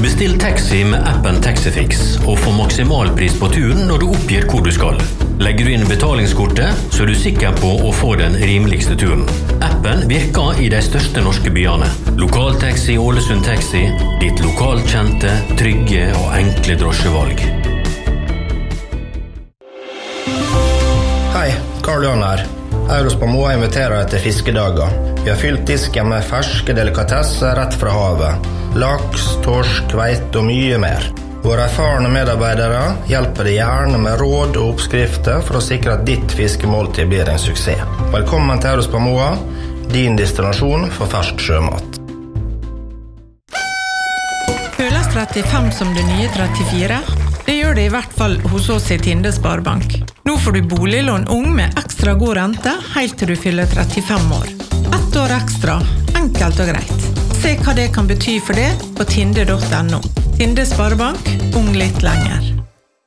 Bestill taxi med appen Taxifix og få maksimalpris på turen når du oppgir hvor du skal. Legger du inn betalingskortet, så du sikker på å få den rimeligste turen. Appen virker i de største norske byene. Lokaltaxi Ålesund Taxi, ditt lokalkjente, trygge og enkle drosjevalg. Hei, Karl Johan her. Euros på Moa inviterer deg til fiskedager. Vi har fylt disken med ferske delikatesser rett fra havet. Laks, torsk, kveite og mye mer. Våre erfarne medarbeidere hjelper deg gjerne med råd og oppskrifter for å sikre at ditt fiskemåltid blir en suksess. Velkommen til Euros på Moa, din destinasjon for fersk sjømat. Føles 35 som det nye 34? Det gjør det i hvert fall hos oss i Tinde Sparebank. Nå får du boliglån ung med ekstra god rente helt til du fyller 35 år. 1 år ekstra, enkelt og greit. Se hva det kan bety for det på tinde.no. Tinde Sparebank, ung litt lenger.